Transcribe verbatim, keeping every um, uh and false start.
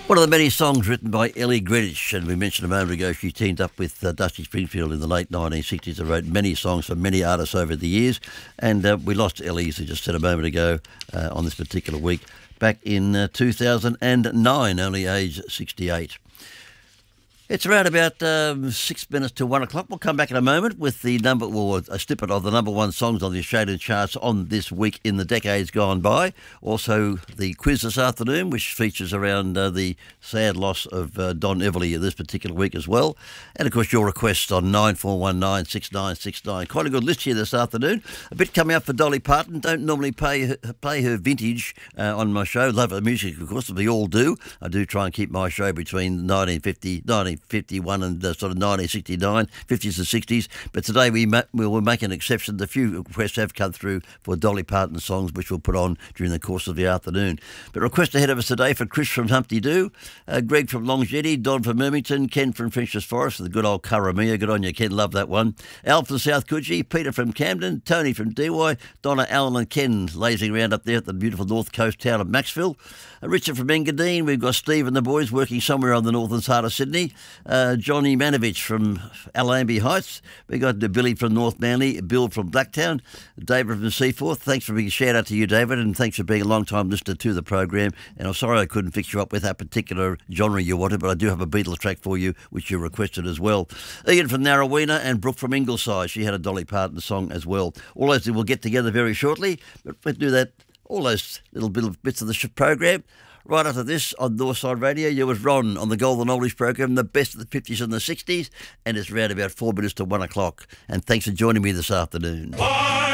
One of the many songs written by Ellie Greenwich, and we mentioned a moment ago she teamed up with uh, Dusty Springfield in the late nineteen sixties and wrote many songs for many artists over the years. And uh, we lost Ellie, as I just said a moment ago, uh, on this particular week, back in uh, two thousand nine, only age sixty-eight. It's around about um, six minutes to one o'clock. We'll come back in a moment with the number, or a snippet of the number one songs on the Australian charts on this week in the decades gone by. Also, the quiz this afternoon, which features around uh, the sad loss of uh, Don Everly this particular week as well. And, of course, your requests on nine four one nine six nine six nine. Quite a good list here this afternoon. A bit coming up for Dolly Parton. Don't normally play her, play her vintage uh, on my show. Love her music, of course, as we all do. I do try and keep my show between nineteen fifty, nineteen fifty-one and uh, sort of nineteen sixty-nine, fifties and sixties. But today we, ma- we will make an exception. The few requests have come through for Dolly Parton songs, which we'll put on during the course of the afternoon. But request ahead of us today for Chris from Humpty Doo, uh, Greg from Longjetty, Don from Mermington, Ken from French's Forest, the good old Curramia. Good on you, Ken. Love that one. Al from South Coogee, Peter from Camden, Tony from D Y, Donna, Alan and Ken lazing around up there at the beautiful north coast town of Maxville. Uh, Richard from Engadine. We've got Steve and the boys working somewhere on the northern side of Sydney. Uh, Johnny Manovich from Allambie Heights. We got Billy from North Manly, Bill from Blacktown, David from Seaforth. Thanks for being a shout out to you, David, and thanks for being a long time listener to the program. And I'm sorry I couldn't fix you up with that particular genre you wanted, but I do have a Beatles track for you, which you requested as well. Ian from Narrowena and Brooke from Ingleside. She had a Dolly Parton song as well. All those will get together very shortly, but we'll do that. All those little bit of bits of the program. Right after this on Northside Radio, you was Ron on the Golden Oldies program, the best of the fifties and the sixties, and it's around about four minutes to one o'clock. And thanks for joining me this afternoon. Bye.